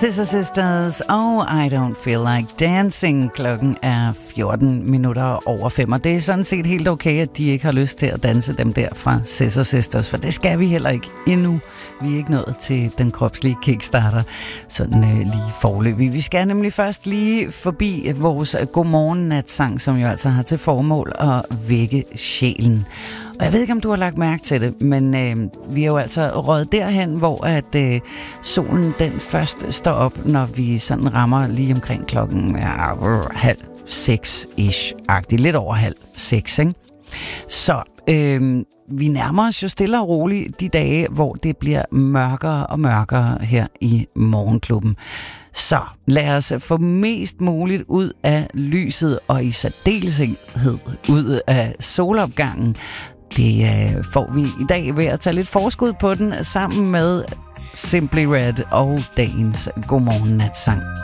Scissor Sisters og I Don't Feel Like Dancing. Klokken er 5:14, og det er sådan set helt okay, at de ikke har lyst til at danse dem der fra Scissor Sisters, for det skal vi heller ikke endnu. Vi er ikke nået til den kropslige kickstarter, sådan lige foreløbig. Vi skal nemlig først lige forbi vores godmorgen-natsang, som jo altså har til formål at vække sjælen. Og jeg ved ikke, om du har lagt mærke til det, men vi er jo altså røget derhen, hvor at solen den først står op, når vi sådan rammer lige omkring klokken 5:30-6-ish-agtigt. Lidt over 5:30, ikke? Så vi nærmer os jo stille og roligt de dage, hvor det bliver mørkere og mørkere her i Morgenklubben. Så lad os få mest muligt ud af lyset, og i særdeleshed ud af solopgangen. Det får vi i dag ved at tage lidt forskud på den sammen med Simply Red og dagens godmorgen natsang.